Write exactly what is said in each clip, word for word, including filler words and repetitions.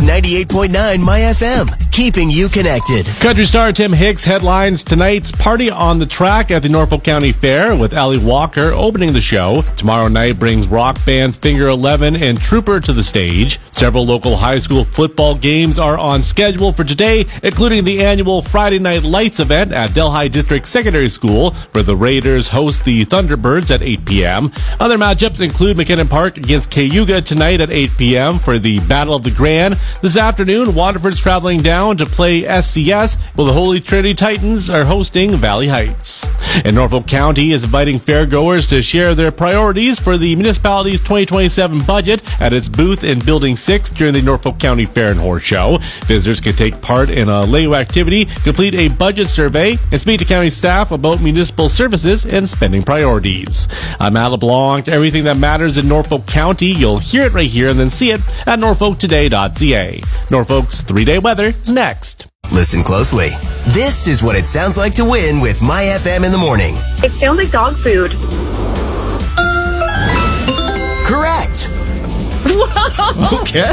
ninety-eight point nine My F M, keeping you connected. Country star Tim Hicks headlines tonight's Party on the Track at the Norfolk County Fair with Ellie Walker opening the show. Tomorrow night brings rock bands Finger eleven and Trooper to the stage. Several local high school football games are on schedule for today, including the annual Friday Night Lights event at Delhi District Secondary School, where the Raiders host the Thunderbirds at eight p.m. Other matchups include McKinnon Park against Cayuga tonight at eight p.m. for the Battle of the Grand. This afternoon, Waterford's traveling down to play S C S, while the Holy Trinity Titans are hosting Valley Heights. And Norfolk County is inviting fairgoers to share their priorities for the municipality's twenty twenty-seven budget at its booth in Building six during the Norfolk County Fair and Horse Show. Visitors can take part in a L E O activity, complete a budget survey, and speak to county staff about municipal services and spending priorities. I'm Matt LeBlanc. Everything that matters in Norfolk County, you'll hear it right here and then see it at norfolk today dot c a. Norfolk's three-day weather is next. Listen closely. This is what it sounds like to win with My F M in the morning. It sounds like dog food. Correct. Okay.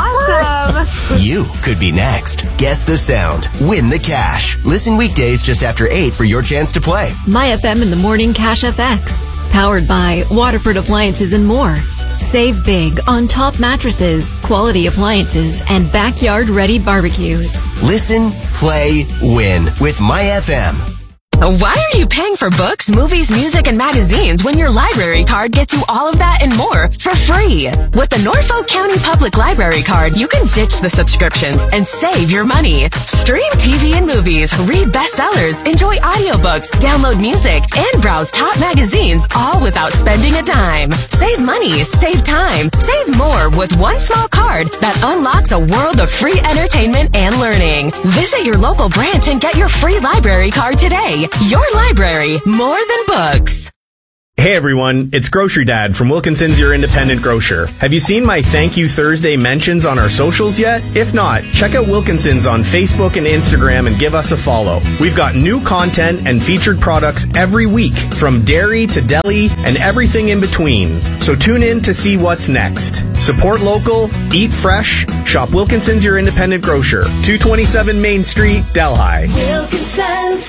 Oh, awesome. You could be next. Guess the sound. Win the cash. Listen weekdays just after eight for your chance to play. My F M in the morning Cash F X. Powered by Waterford Appliances and more. Save big on top mattresses, quality appliances, and backyard-ready barbecues. Listen, play, win with My F M. Why are you paying for books, movies, music, and magazines when your library card gets you all of that and more for free? With the Norfolk County Public Library card, you can ditch the subscriptions and save your money. Stream T V and movies, read bestsellers, enjoy audiobooks, download music, and browse top magazines, all without spending a dime. Save money, save time, save more with one small card that unlocks a world of free entertainment and learning. Visit your local branch and get your free library card today. Your library, more than books. Hey everyone, it's Grocery Dad from Wilkinson's Your Independent Grocer. Have you seen my Thank You Thursday mentions on our socials yet? If not, check out Wilkinson's on Facebook and Instagram and give us a follow. We've got new content and featured products every week, from dairy to deli and everything in between. So tune in to see what's next. Support local, eat fresh, shop Wilkinson's Your Independent Grocer, two twenty-seven Main Street, Delhi. Wilkinson's,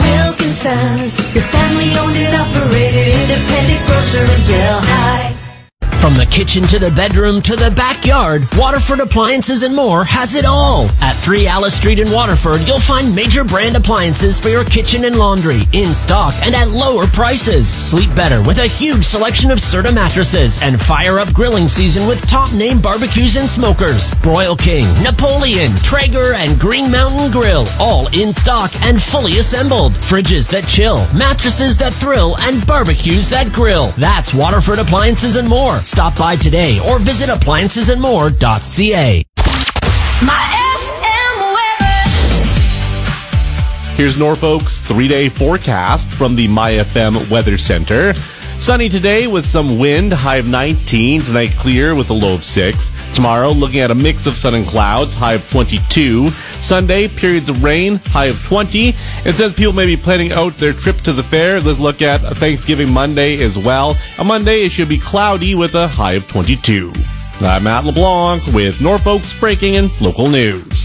Wilkinson's, your family owned and operated independent grocer in Delhi. From the kitchen to the bedroom to the backyard, Waterford Appliances and More has it all. At three Alice Street in Waterford, you'll find major brand appliances for your kitchen and laundry in stock and at lower prices. Sleep better with a huge selection of Serta mattresses and fire up grilling season with top name barbecues and smokers. Broil King, Napoleon, Traeger, and Green Mountain Grill, all in stock and fully assembled. Fridges that chill, mattresses that thrill, and barbecues that grill. That's Waterford Appliances and More. Stop by today or visit appliances and more dot c a. My F M weather. Here's Norfolk's three-day forecast from the My F M Weather Center. Sunny today with some wind, high of nineteen. Tonight clear with a low of six. Tomorrow looking at a mix of sun and clouds, high of twenty-two. Sunday, periods of rain, high of twenty. And since people may be planning out their trip to the fair, let's look at Thanksgiving Monday as well. On Monday, it should be cloudy with a high of twenty-two. I'm Matt LeBlanc with Norfolk's breaking and local news.